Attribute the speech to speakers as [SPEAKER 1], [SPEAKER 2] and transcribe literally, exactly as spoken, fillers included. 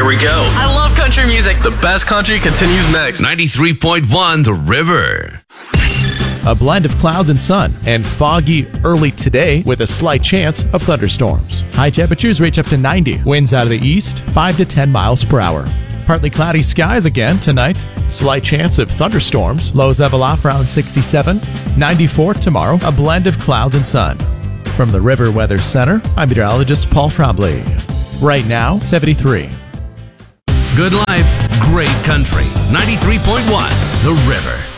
[SPEAKER 1] we go.
[SPEAKER 2] I love country music.
[SPEAKER 1] The best country continues next.
[SPEAKER 3] ninety-three point one The River.
[SPEAKER 4] A blend of clouds and sun, and foggy early today with a slight chance of thunderstorms. High temperatures reach up to ninety. Winds out of the east, five to ten miles per hour. Partly cloudy skies again tonight. Slight chance of thunderstorms. Lows level off around sixty-seven. ninety-four tomorrow. A blend of clouds and sun. From the River Weather Center, I'm meteorologist Paul Trombley. Right now, seventy-three.
[SPEAKER 3] Good life, great country. ninety-three point one The River.